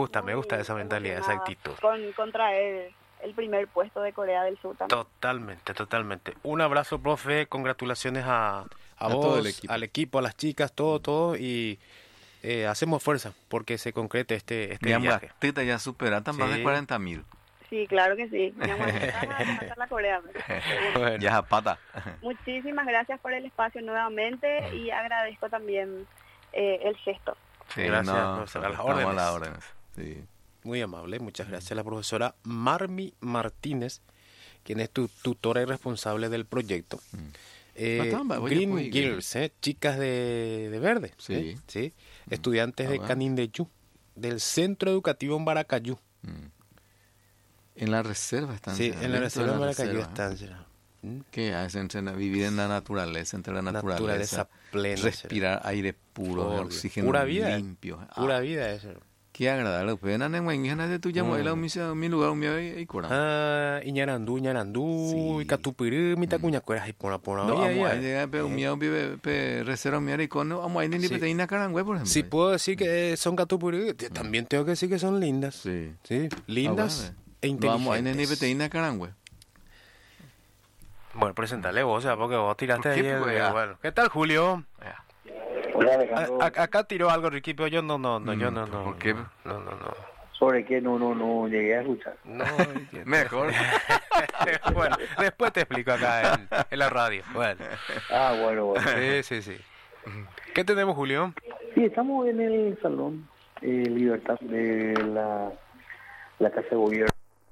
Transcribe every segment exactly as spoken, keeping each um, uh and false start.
gusta, me gusta esa mentalidad, esa actitud. Con, con traer el primer puesto de Corea del Sur también. Totalmente, totalmente. Un abrazo, profe, congratulaciones a, a, A vos, todo el equipo. al equipo, a las chicas, todo, todo, y eh, hacemos fuerza porque se concrete este, este Digamos, viaje. las tetas ya superan más Sí. de cuarenta mil. Sí, claro que sí. Mi amor, a la Corea. Bueno, Ya es a pata. Muchísimas gracias por el espacio nuevamente y agradezco también eh, el gesto. Sí, Gracias, no, profesor, a las estamos órdenes. a las órdenes. Sí. muy amable, muchas gracias a la profesora Marmi Martínez, quien es tu tutora y responsable del proyecto. Mm. Eh, Bastante, voy a Green poder- Girls, eh, chicas de, de verde, Sí. ¿eh? Sí, estudiantes Ah, de bueno. Canindeyú, del Centro Educativo en Baracayú. Mm. En la reserva están. Sí, en la dentro reserva de en Baracayú reserva. están. será. ¿Mm? ¿Qué hacen? Entre la- Vivir en la naturaleza, entre la naturaleza. Naturaleza plena. Respirar aire puro, Por oxígeno pura vida, limpio. será. Pura Ah, vida eso. qué agradable. Pues en Anenguenguijana de tu llamo, Mm. ahí la humisa, mi lugar, mi y y cora. Ah, Iñarandú, Iñarandú, Sí. y Catupirú, Mitacuñacueras, y por la por No, ahí, vamos, ahí, ahí ahí. llega, pero un miau vive, pe, reserva mi aricono, vamos, ahí ni Sí. pete ina carangüe, por ejemplo. Si puedo decir que son Catupirú, también tengo que decir que son lindas. Sí. Sí, lindas Ah, e bueno. Vamos, ahí ni inteligentes. pete ina carangüe. Bueno, presentale vos, o sea, porque vos tiraste ¿Por qué, ahí el- pues, ya? bueno. ¿Qué tal, Julio? Hola A- Alejandro, a- acá tiró algo, Ricky, pero yo no, no, no, yo Mm, no, no. ¿por qué? No, no, no. sobre qué no, no, no llegué a escuchar. No, Mejor. bueno, después te explico acá en, en la radio. Bueno, Ah, bueno, bueno. sí, sí, sí. ¿Qué tenemos, Julio? Sí, estamos en el salón eh, Libertad de la, la Casa de Gobierno.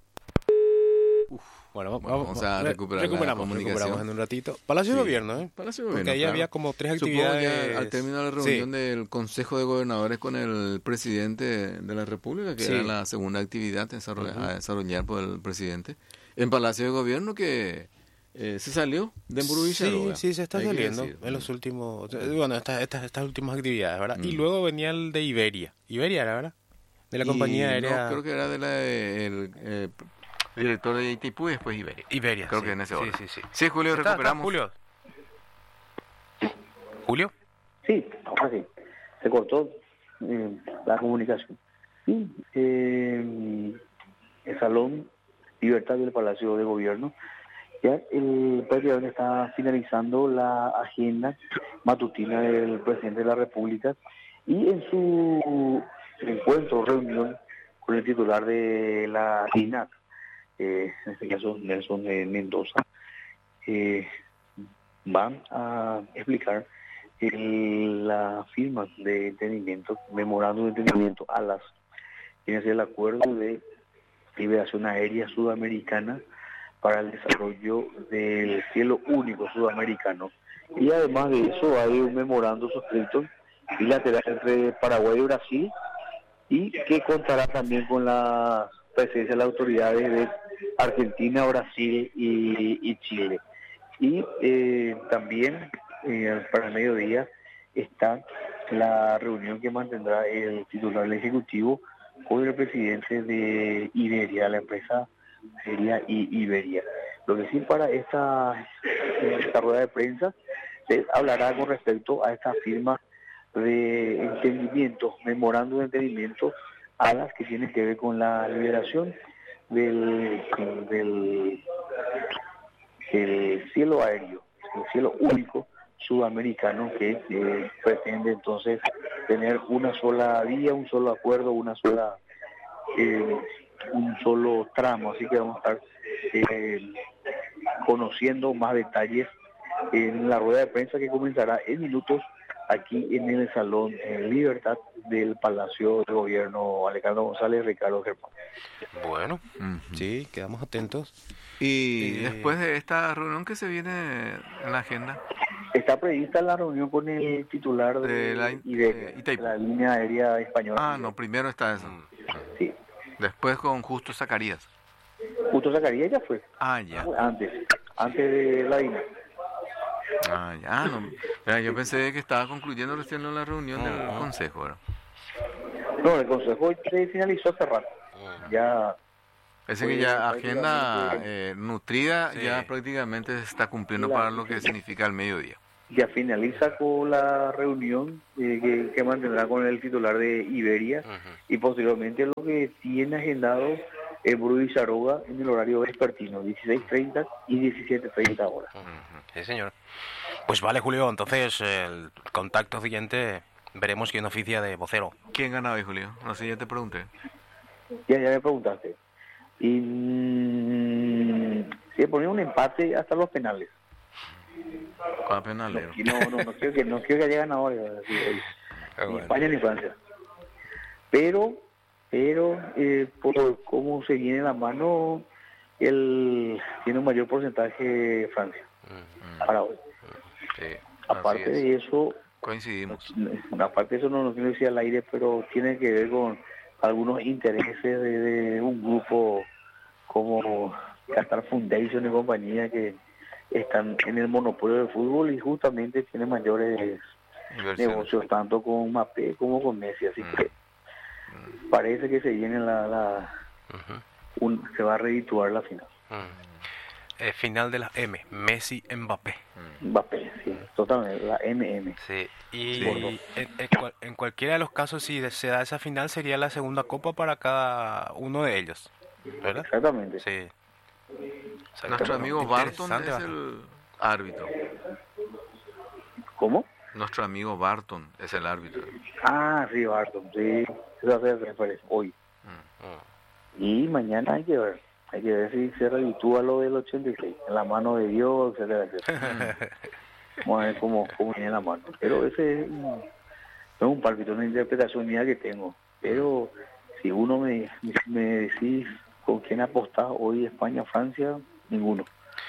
Bueno, vamos, Bueno, vamos a re- recuperar la recuperamos, comunicación. recuperamos en un ratito. Palacio de Sí. Gobierno, ¿eh? Palacio de Porque Gobierno, ahí claro. había como tres Supongo actividades. que al término de la Sí. reunión del Consejo de Gobernadores con el presidente de la República, que Sí. era la segunda actividad desarroll- Ujú. a desarrollar por el presidente, en Palacio de Gobierno que eh, se salió de Sí, sí, se está hay que saliendo decir. en los últimos, bueno, estas, estas, estas últimas actividades, ¿verdad? Y Mm. luego venía el de Iberia. Iberia era, ¿verdad? De la Y compañía no, aérea creo que era de la, el eh, Director de Itaipú y después Iberia. Iberia. Creo sí. que en ese Sí, orden. sí, sí. Sí, Julio, ¿Está- está, recuperamos. Julio? ¿Julio? Sí, ahora sí. Se cortó eh, la comunicación. Sí, eh, el salón Libertad del Palacio de Gobierno. Ya el prácticamente está finalizando la agenda matutina del presidente de la República y en su encuentro, reunión con el titular de la I N A C, eh, en este caso Nelson eh, Mendoza, eh, van a explicar el- la firma de entendimiento, memorándum de entendimiento a las tiene que ser el acuerdo de liberación aérea sudamericana para el desarrollo del cielo único sudamericano. Y además de eso hay un memorando suscrito bilateral entre Paraguay y Brasil y que contará también con la presencia de las autoridades de Argentina, Brasil y, y Chile. Y eh, también eh, para el mediodía está la reunión que mantendrá el titular del Ejecutivo con el presidente de Iberia, la empresa sería I- Iberia. Lo que sí para esta, esta rueda de prensa se hablará con respecto a esta firma de entendimiento, memorando de entendimiento a las que tienen que ver con la liberación del, del, del cielo aéreo, el cielo único sudamericano que eh, pretende entonces tener una sola vía, un solo acuerdo, una sola eh, un solo tramo, así que vamos a estar eh, conociendo más detalles en la rueda de prensa que comenzará en minutos aquí en el Salón en Libertad del Palacio de Gobierno. Alejandro González, Ricardo Germán. Bueno, Ujú. sí, quedamos atentos. Y Eh, después de esta reunión que se viene en la agenda, Está prevista la reunión con el titular de, De la- Iberia, de Itaipú. la línea aérea española. ah, no, primero está eso. Sí. Después con Justo Zacarías. Justo Zacarías ya fue, Ah, ya. antes, antes de la I N A. Ah, ya. Ah, no. Mira, yo pensé que estaba concluyendo recién la reunión del Ah. consejo. ¿verdad? No, el consejo se finalizó hace rato. Ya Parece que Pues, ya agenda prácticamente- eh, nutrida Sí. ya prácticamente se está cumpliendo Claro. para lo que significa el mediodía. ya finaliza con la reunión eh, que, que mantendrá con el titular de Iberia Ujú. y posteriormente lo que tiene agendado es Bruy Saroga en el horario vespertino, dieciséis treinta y diecisiete treinta horas. Ujú. Sí, señor. Pues vale, Julio, entonces el contacto siguiente veremos quién oficia de vocero. ¿Quién gana hoy, Julio? No sé, ya te pregunté. Ya, ya me preguntaste. Y mm, se ponía un empate hasta los penales. ¿Cuál No, penalero? no, no, no quiero que no quiero que haya ganadores, así, hoy. Ah, Ni bueno. España ni Francia. Pero, pero eh, por cómo se viene la mano, el tiene un mayor porcentaje Francia Ujú. para hoy. Sí, Aparte así es. de eso, Coincidimos. no- aparte de eso no lo quiero decir al aire, pero tiene que ver con algunos intereses de, de un grupo como Qatar Foundation y compañía que están en el monopolio del fútbol y justamente tienen mayores Inversiones. negocios tanto con Mbappé como con Messi, así Mm. que parece que se viene la, la Ujú. un, se va a redituar la final. Ujú. Eh, final de la M, Messi Mbappé. Mbappé, sí, totalmente, la M M. Sí, y Sí. en, en cual- en cualquiera de los casos, si de- se da esa final, sería la segunda copa para cada uno de ellos, ¿verdad? Exactamente. Sí. Nuestro amigo Barton Interesante, es Barton. el árbitro. ¿Cómo? Nuestro amigo Barton es el árbitro. Ah, sí, Barton, sí, eso va a ser, me parece, hoy. Mm. Y mañana hay que ver, hay que ver si se reditúa lo del ochenta y seis, en la mano de Dios, etcétera, etcétera. Vamos a ver cómo, cómo viene la mano. Pero ese es un, no es un pálpito, una interpretación mía que tengo. Pero si uno me, me decís con quién apostar hoy España-Francia, ninguno.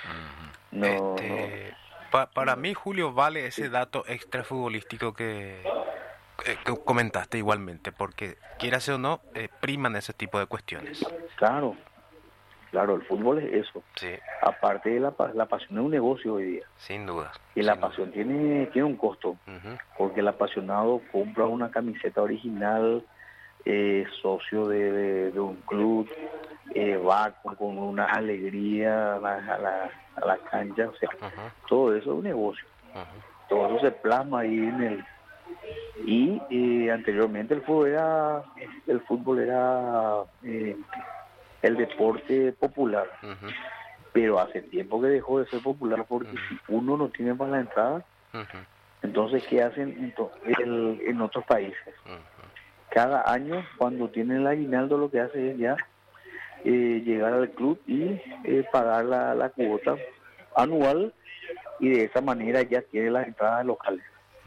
No, Este, pa- para mí, Julio, vale ese dato extra futbolístico que, que- que comentaste igualmente, porque quieras o no, eh, priman ese tipo de cuestiones. no, claro, claro, el fútbol es eso. Sí, Aparte de la, pa- la pasión es un negocio hoy día. sin duda. Y la sin duda. pasión tiene, tiene un costo. Ujú. Porque el apasionado compra una camiseta original, eh, socio de, de- de un club, eh, va con, con una alegría a la, a, la, a la cancha, o sea, Ujú, todo eso es un negocio, ujú. todo eso se plasma ahí en el... Y eh, anteriormente el fútbol era, el fútbol era eh, el deporte popular, Ujú, pero hace tiempo que dejó de ser popular porque Ujú. si uno no tiene para la entrada, ujú, entonces ¿qué hacen en, to- el- en otros países? ujú. Cada año, cuando tienen el aguinaldo, lo que hace es ya eh, llegar al club y eh, pagar la, la cuota anual y de esa manera ya tiene las entradas locales.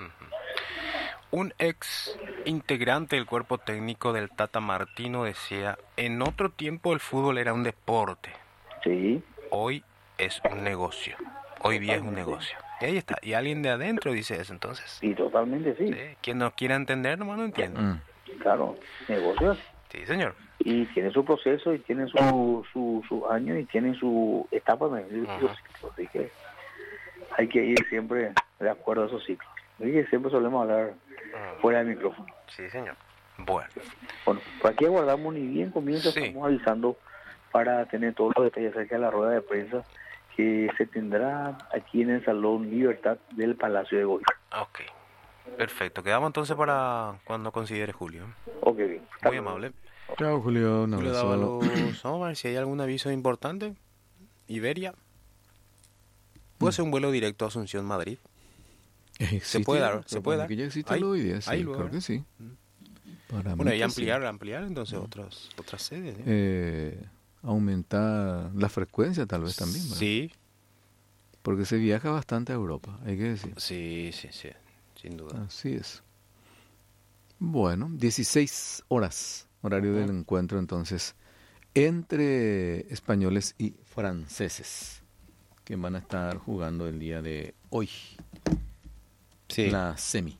Un ex integrante del cuerpo técnico del Tata Martino decía, en otro tiempo el fútbol era un deporte, Sí, hoy es un negocio, hoy día es un negocio. Y ahí está, y alguien de adentro dice eso, entonces. y totalmente sí, Sí, quien no quiera entender, nomás no entiende. Mm. claro, negocios. Sí, señor. Y tiene su proceso y tiene su, su, su año y tiene su etapa, ¿no? Y Ajá. sus ciclos. Así que hay que ir siempre de acuerdo a esos ciclos. Así que siempre solemos hablar fuera del micrófono. Sí, señor. Bueno, Bueno, por aquí aguardamos ni bien comienza, Sí. estamos avisando para tener todos los detalles acerca de la rueda de prensa que se tendrá aquí en el Salón Libertad del Palacio de Gobierno. ok. Perfecto. Quedamos entonces para cuando considere Julio. Ok, bien. Hasta Muy luego. amable. Chao, Julio. Un Julio abrazo. Dávalos, vamos a ver si hay algún aviso importante. Iberia. ¿Puede ser un vuelo directo a Asunción, Madrid? ¿Existe? puede dar, se Pero puede para dar. que ya existe Hay- hoy día, sí, hay luego, creo ¿no? que sí. Para Bueno, mí y que ampliar, sí. ampliar entonces otras otras sedes. ¿eh? Eh, aumentar la frecuencia tal vez también, ¿verdad? Sí, Porque se viaja bastante a Europa, hay que decir. sí, sí, sí, sin duda. Así es. Bueno, dieciséis horas, horario del encuentro entonces, entre españoles y franceses, que van a estar jugando el día de hoy, Sí. la semi.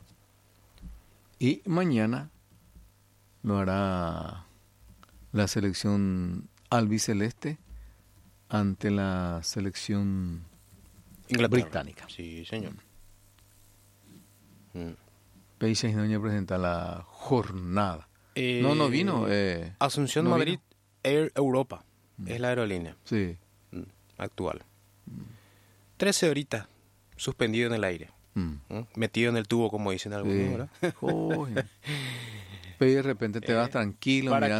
Y mañana lo hará la selección albiceleste ante la selección Inglaterra. británica. Sí, señor. Mm. Países Noña presenta la jornada. No, no vino. Eh, Asunción, no Madrid, vino. Air Europa. Es la aerolinea Sí. mm, actual. trece horitas suspendido en el aire, Mm. ¿m? Metido en el tubo, como dicen algunos, Sí. ¿verdad? Joder. Pero de repente te vas Eh, tranquilo para mirando